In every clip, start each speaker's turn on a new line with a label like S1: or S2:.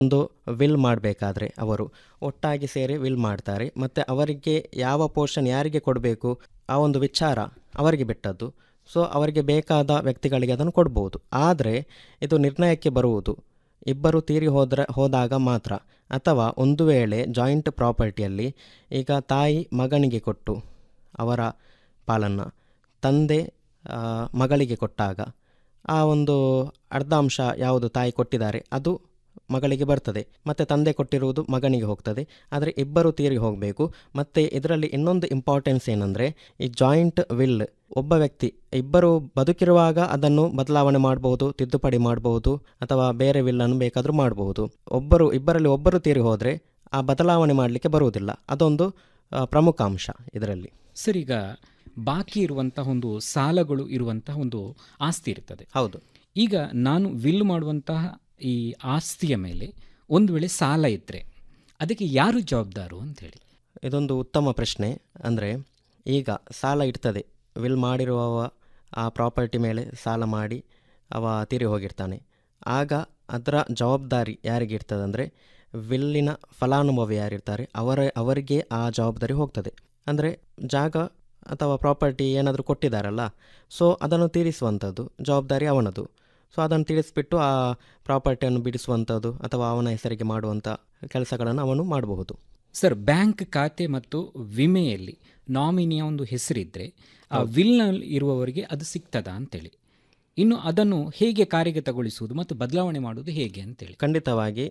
S1: ಒಂದು ವಿಲ್ ಮಾಡಬೇಕಾದ್ರೆ ಅವರು ಒಟ್ಟಾಗಿ ಸೇರಿ ವಿಲ್ ಮಾಡ್ತಾರೆ. ಮತ್ತು ಅವರಿಗೆ ಯಾವ ಪೋರ್ಷನ್ ಯಾರಿಗೆ ಕೊಡಬೇಕು ಆ ಒಂದು ವಿಚಾರ ಅವರಿಗೆ ಬಿಟ್ಟದ್ದು. ಸೊ ಅವರಿಗೆ ಬೇಕಾದ ವ್ಯಕ್ತಿಗಳಿಗೆ ಅದನ್ನು ಕೊಡ್ಬೋದು. ಆದರೆ ಇದು ನಿರ್ಣಯಕ್ಕೆ ಬರುವುದು ಇಬ್ಬರು ತೀರಿ ಹೋದಾಗ ಮಾತ್ರ. ಅಥವಾ ಒಂದು ವೇಳೆ ಜಾಯಿಂಟ್ ಪ್ರಾಪರ್ಟಿಯಲ್ಲಿ ಈಗ ತಾಯಿ ಮಗನಿಗೆ ಕೊಟ್ಟು ಅವರ ಪಾಲನ್ನು, ತಂದೆ ಮಗಳಿಗೆ ಕೊಟ್ಟಾಗ ಆ ಒಂದು ಅರ್ಧಾಂಶ ಯಾವುದು ತಾಯಿ ಕೊಟ್ಟಿದ್ದಾರೆ ಅದು ಮಗಳಿಗೆ ಬರ್ತದೆ, ಮತ್ತು ತಂದೆ ಕೊಟ್ಟಿರುವುದು ಮಗನಿಗೆ ಹೋಗ್ತದೆ. ಆದರೆ ಇಬ್ಬರು ತೀರಿ ಹೋಗಬೇಕು. ಮತ್ತು ಇದರಲ್ಲಿ ಇನ್ನೊಂದು ಇಂಪಾರ್ಟೆನ್ಸ್ ಏನಂದರೆ, ಈ ಜಾಯಿಂಟ್ ವಿಲ್ ಒಬ್ಬ ವ್ಯಕ್ತಿ ಇಬ್ಬರು ಬದುಕಿರುವಾಗ ಅದನ್ನು ಬದಲಾವಣೆ ಮಾಡಬಹುದು, ತಿದ್ದುಪಡಿ ಮಾಡಬಹುದು, ಅಥವಾ ಬೇರೆ ವಿಲ್ಲನ್ನು ಬೇಕಾದರೂ ಮಾಡಬಹುದು. ಇಬ್ಬರಲ್ಲಿ ಒಬ್ಬರು ತೀರಿ ಹೋದರೆ ಆ ಬದಲಾವಣೆ ಮಾಡಲಿಕ್ಕೆ ಬರುವುದಿಲ್ಲ. ಅದೊಂದು ಪ್ರಮುಖ ಅಂಶ ಇದರಲ್ಲಿ.
S2: ಸರ್, ಈಗ ಬಾಕಿ ಇರುವಂತಹ ಒಂದು ಸಾಲಗಳು ಇರುವಂತಹ ಒಂದು ಆಸ್ತಿ ಇರ್ತದೆ.
S1: ಹೌದು.
S2: ಈಗ ನಾನು ವಿಲ್ ಮಾಡುವಂತಹ ಈ ಆಸ್ತಿಯ ಮೇಲೆ ಒಂದು ವೇಳೆ ಸಾಲ ಇದ್ದರೆ ಅದಕ್ಕೆ ಯಾರು ಜವಾಬ್ದಾರು ಅಂತೇಳಿ?
S1: ಇದೊಂದು ಉತ್ತಮ ಪ್ರಶ್ನೆ. ಅಂದರೆ ಈಗ ಸಾಲ ಇರ್ತದೆ, ವಿಲ್ ಮಾಡಿರುವವ ಆ ಪ್ರಾಪರ್ಟಿ ಮೇಲೆ ಸಾಲ ಮಾಡಿ ಅವ ತೀರಿ ಹೋಗಿರ್ತಾನೆ. ಆಗ ಅದರ ಜವಾಬ್ದಾರಿ ಯಾರಿಗಿರ್ತದೆ ಅಂದರೆ, ವಿಲ್ಲಿನ ಫಲಾನುಭವಿ ಯಾರಿರ್ತಾರೆ ಅವರಿಗೆ ಆ ಜವಾಬ್ದಾರಿ ಹೋಗ್ತದೆ. ಅಂದರೆ ಜಾಗ ಅಥವಾ ಪ್ರಾಪರ್ಟಿ ಏನಾದರೂ ಕೊಟ್ಟಿದ್ದಾರಲ್ಲ, ಸೊ ಅದನ್ನು ತೀರಿಸುವಂಥದ್ದು ಜವಾಬ್ದಾರಿ ಅವನದು. ಸೊ ಅದನ್ನು ತಿಳಿಸ್ಬಿಟ್ಟು ಆ ಪ್ರಾಪರ್ಟಿಯನ್ನು ಬಿಡಿಸುವಂಥದ್ದು ಅಥವಾ ಅವನ ಹೆಸರಿಗೆ ಮಾಡುವಂಥ ಕೆಲಸಗಳನ್ನು ಅವನು ಮಾಡಬಹುದು.
S2: ಸರ್, ಬ್ಯಾಂಕ್ ಖಾತೆ ಮತ್ತು ವಿಮೆಯಲ್ಲಿ ನಾಮಿನಿಯ ಒಂದು ಹೆಸರಿದ್ದರೆ ಆ ವಿಲ್ನಲ್ಲಿ ಇರುವವರಿಗೆ ಅದು ಸಿಗ್ತದಾ ಅಂತೇಳಿ, ಇನ್ನು ಅದನ್ನು ಹೇಗೆ ಕಾರ್ಯಗತಗೊಳಿಸುವುದು ಮತ್ತು ಬದಲಾವಣೆ ಮಾಡುವುದು ಹೇಗೆ ಅಂತೇಳಿ?
S1: ಖಂಡಿತವಾಗಿ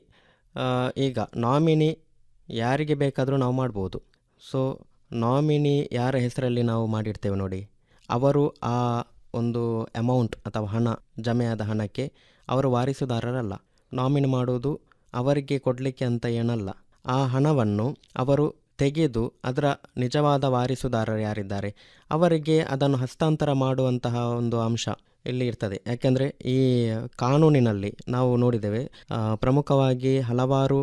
S1: ಈಗ ನಾಮಿನಿ ಯಾರಿಗೆ ಬೇಕಾದರೂ ನಾವು ಮಾಡ್ಬೋದು. ಸೊ ನಾಮಿನಿ ಯಾರ ಹೆಸರಲ್ಲಿ ನಾವು ಮಾಡಿರ್ತೇವೆ ನೋಡಿ, ಅವರು ಆ ಒಂದು ಅಮೌಂಟ್ ಅಥವಾ ಹಣ, ಜಮೆಯಾದ ಹಣಕ್ಕೆ ಅವರು ವಾರಿಸುದಾರರಲ್ಲ. ನಾಮಿನಿ ಮಾಡುವುದು ಅವರಿಗೆ ಕೊಡಲಿಕ್ಕೆ ಅಂತ ಏನಲ್ಲ. ಆ ಹಣವನ್ನು ಅವರು ತೆಗೆದು ಅದರ ನಿಜವಾದ ವಾರಿಸುದಾರರು ಯಾರಿದ್ದಾರೆ ಅವರಿಗೆ ಅದನ್ನು ಹಸ್ತಾಂತರ ಮಾಡುವಂತಹ ಒಂದು ಅಂಶ ಇಲ್ಲಿ ಇರ್ತದೆ. ಯಾಕೆಂದರೆ ಈ ಕಾನೂನಿನಲ್ಲಿ ನಾವು ನೋಡಿದ್ದೇವೆ, ಪ್ರಮುಖವಾಗಿ ಹಲವಾರು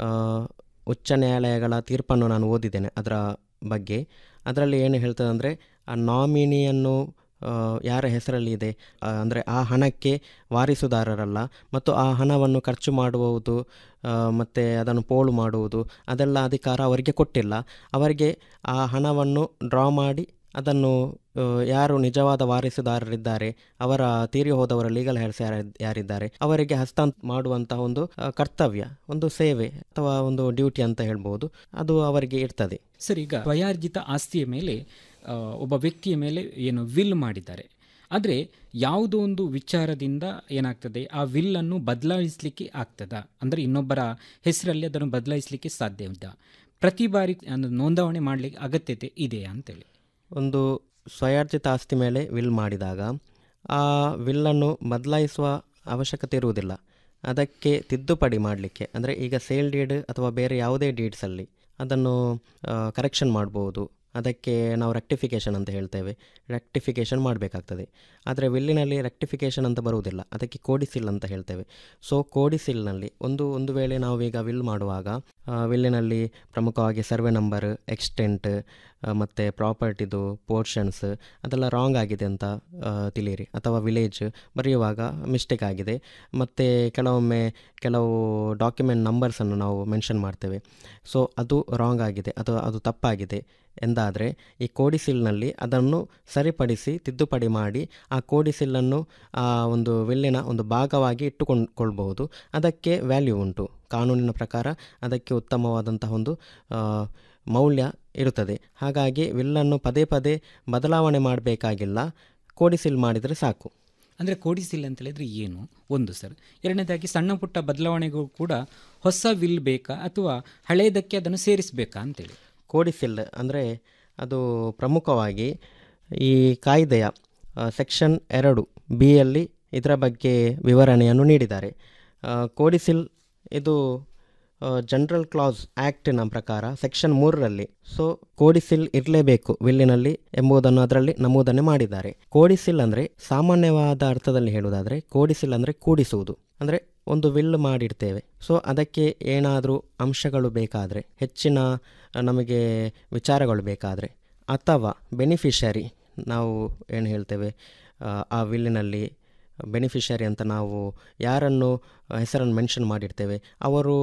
S1: ಉಚ್ಚ ನ್ಯಾಯಾಲಯಗಳ ತೀರ್ಪನ್ನು ನಾನು ಓದಿದ್ದೇನೆ ಅದರ ಬಗ್ಗೆ. ಅದರಲ್ಲಿ ಏನು ಹೇಳ್ತದೆ ಅಂದರೆ, ಆ ನಾಮಿನಿಯನ್ನು ಯಾರ ಹೆಸರಲ್ಲಿ ಇದೆ ಅಂದರೆ ಆ ಹಣಕ್ಕೆ ವಾರಿಸುದಾರರಲ್ಲ, ಮತ್ತು ಆ ಹಣವನ್ನು ಖರ್ಚು ಮಾಡುವುದು ಮತ್ತು ಅದನ್ನು ಪೋಲು ಮಾಡುವುದು ಅದೆಲ್ಲ ಅಧಿಕಾರ ಅವರಿಗೆ ಕೊಟ್ಟಿಲ್ಲ. ಅವರಿಗೆ ಆ ಹಣವನ್ನು ಡ್ರಾ ಮಾಡಿ ಅದನ್ನು ಯಾರು ನಿಜವಾದ ವಾರಿಸುದಾರರಿದ್ದಾರೆ, ಅವರ ತೀರಿ ಹೋದವರ ಲೀಗಲ್ ಹೇರ್ಸ್ ಯಾರಿದ್ದಾರೆ ಅವರಿಗೆ ಹಸ್ತಾಂತರ ಮಾಡುವಂತಹ ಒಂದು ಕರ್ತವ್ಯ, ಒಂದು ಸೇವೆ ಅಥವಾ ಒಂದು ಡ್ಯೂಟಿ ಅಂತ ಹೇಳ್ಬೋದು, ಅದು ಅವರಿಗೆ ಇರ್ತದೆ.
S2: ಸರ್, ಈಗ ಸ್ವಯಾರ್ಜಿತ ಆಸ್ತಿಯ ಮೇಲೆ ಒಬ್ಬ ವ್ಯಕ್ತಿಯ ಮೇಲೆ ಏನು ವಿಲ್ ಮಾಡಿದ್ದಾರೆ, ಆದರೆ ಯಾವುದೋ ಒಂದು ವಿಚಾರದಿಂದ ಏನಾಗ್ತದೆ, ಆ ವಿಲ್ಲನ್ನು ಬದಲಾಯಿಸಲಿಕ್ಕೆ ಆಗ್ತದಾ? ಅಂದರೆ ಇನ್ನೊಬ್ಬರ ಹೆಸರಲ್ಲಿ ಅದನ್ನು ಬದಲಾಯಿಸಲಿಕ್ಕೆ ಸಾಧ್ಯವಿಲ್ಲ. ಪ್ರತಿ ಬಾರಿ ನೋಂದಾವಣೆ ಮಾಡಲಿಕ್ಕೆ ಅಗತ್ಯತೆ ಇದೆಯಾ ಅಂತೇಳಿ?
S1: ಒಂದು ಸ್ವಯಾರ್ಜಿತ ಆಸ್ತಿ ಮೇಲೆ ವಿಲ್ ಮಾಡಿದಾಗ ಆ ವಿಲ್ಲನ್ನು ಬದಲಾಯಿಸುವ ಅವಶ್ಯಕತೆ ಇರುವುದಿಲ್ಲ. ಅದಕ್ಕೆ ತಿದ್ದುಪಡಿ ಮಾಡಲಿಕ್ಕೆ, ಅಂದರೆ ಈಗ ಸೇಲ್ ಡೀಡ್ ಅಥವಾ ಬೇರೆ ಯಾವುದೇ ಡೀಡ್ಸಲ್ಲಿ ಅದನ್ನು ಕರೆಕ್ಷನ್ ಮಾಡ್ಬೋದು. ಅದಕ್ಕೆ ನಾವು ರೆಕ್ಟಿಫಿಕೇಷನ್ ಅಂತ ಹೇಳ್ತೇವೆ, ರೆಕ್ಟಿಫಿಕೇಷನ್ ಮಾಡಬೇಕಾಗ್ತದೆ. ಆದರೆ ವಿಲ್ಲಿನಲ್ಲಿ ರೆಕ್ಟಿಫಿಕೇಷನ್ ಅಂತ ಬರುವುದಿಲ್ಲ, ಅದಕ್ಕೆ ಕೋಡಿಸಿಲ್ ಅಂತ ಹೇಳ್ತೇವೆ. ಸೊ ಕೋಡಿಸಿಲ್ನಲ್ಲಿ ಒಂದು ವೇಳೆ ನಾವು ಈಗ ವಿಲ್ ಮಾಡುವಾಗ ವಿಲ್ಲಿನಲ್ಲಿ ಪ್ರಮುಖವಾಗಿ ಸರ್ವೆ ನಂಬರ್, ಎಕ್ಸ್ಟೆಂಟ್ ಮತ್ತು ಪ್ರಾಪರ್ಟಿದು ಪೋರ್ಷನ್ಸ್ ಅದೆಲ್ಲ ರಾಂಗ್ ಆಗಿದೆ ಅಂತ ತಿಳಿಯಿರಿ, ಅಥವಾ ವಿಲೇಜ್ ಬರೆಯುವಾಗ ಮಿಸ್ಟೇಕ್ ಆಗಿದೆ. ಮತ್ತು ಕೆಲವು ಡಾಕ್ಯುಮೆಂಟ್ ನಂಬರ್ಸನ್ನು ನಾವು ಮೆನ್ಷನ್ ಮಾಡ್ತೇವೆ, ಸೊ ಅದು ರಾಂಗ್ ಆಗಿದೆ, ಅದು ತಪ್ಪಾಗಿದೆ ಎಂದಾದರೆ ಈ ಕೋಡಿಸಿಲ್ನಲ್ಲಿ ಅದನ್ನು ಸರಿಪಡಿಸಿ ತಿದ್ದುಪಡಿ ಮಾಡಿ ಆ ಕೋಡಿಸಿಲ್ಲನ್ನು ಆ ಒಂದು ವಿಲ್ಲಿನ ಒಂದು ಭಾಗವಾಗಿ ಇಟ್ಟುಕೊಳ್ಬಹುದು. ಅದಕ್ಕೆ ವ್ಯಾಲ್ಯೂ ಉಂಟು, ಕಾನೂನಿನ ಪ್ರಕಾರ ಅದಕ್ಕೆ ಉತ್ತಮವಾದಂತಹ ಒಂದು ಮೌಲ್ಯ ಇರುತ್ತದೆ. ಹಾಗಾಗಿ ವಿಲ್ಲನ್ನು ಪದೇ ಪದೇ ಬದಲಾವಣೆ ಮಾಡಬೇಕಾಗಿಲ್ಲ, ಕೋಡಿಸಿಲ್ ಮಾಡಿದರೆ ಸಾಕು.
S2: ಅಂದರೆ ಕೋಡಿಸಿಲ್ ಅಂತ ಹೇಳಿದ್ರೆ ಏನು ಒಂದು ಸರ್. ಎರಡನೇದಾಗಿ ಸಣ್ಣ ಪುಟ್ಟ ಬದಲಾವಣೆಗೂ ಕೂಡ ಹೊಸ ವಿಲ್ ಬೇಕಾ ಅಥವಾ ಹಳೆಯದಕ್ಕೆ ಅದನ್ನು ಸೇರಿಸಬೇಕಾ ಅಂತೇಳಿ?
S1: ಕೋಡಿಸಿಲ್ ಅಂದರೆ ಅದು ಪ್ರಮುಖವಾಗಿ ಈ ಕಾಯ್ದೆಯ ಸೆಕ್ಷನ್ 2B ಇದರ ಬಗ್ಗೆ ವಿವರಣೆಯನ್ನು ನೀಡಿದ್ದಾರೆ. ಕೋಡಿಸಿಲ್ ಇದು ಜನರಲ್ ಕ್ಲಾಸ್ ಆ್ಯಕ್ಟಿನ ಪ್ರಕಾರ ಸೆಕ್ಷನ್ 3 ಸೊ ಕೋಡಿಸಿಲ್ ಇರಲೇಬೇಕು ವಿಲ್ಲಿನಲ್ಲಿ ಎಂಬುದನ್ನು ಅದರಲ್ಲಿ ನಮೂದನೆ ಮಾಡಿದ್ದಾರೆ. ಕೋಡಿಸಿಲ್ ಅಂದರೆ ಸಾಮಾನ್ಯವಾದ ಅರ್ಥದಲ್ಲಿ ಹೇಳುವುದಾದರೆ ಕೋಡಿಸಿಲ್ ಅಂದರೆ ಕೂಡಿಸುವುದು. ಅಂದರೆ ಒಂದು ವಿಲ್ ಮಾಡಿರ್ತೇವೆ, ಸೊ ಅದಕ್ಕೆ ಏನಾದರೂ ಅಂಶಗಳು ಬೇಕಾದರೆ, ಹೆಚ್ಚಿನ ನಮಗೆ ವಿಚಾರಗಳು ಬೇಕಾದರೆ, ಅಥವಾ ಬೆನಿಫಿಷರಿ ನಾವು ಏನು ಹೇಳ್ತೇವೆ ಆ ವಿಲ್ಲಿನಲ್ಲಿ ಬೆನಿಫಿಷರಿ ಅಂತ ನಾವು ಯಾರನ್ನು ಹೆಸರನ್ನು ಮೆನ್ಷನ್ ಮಾಡಿರ್ತೇವೆ ಅವರು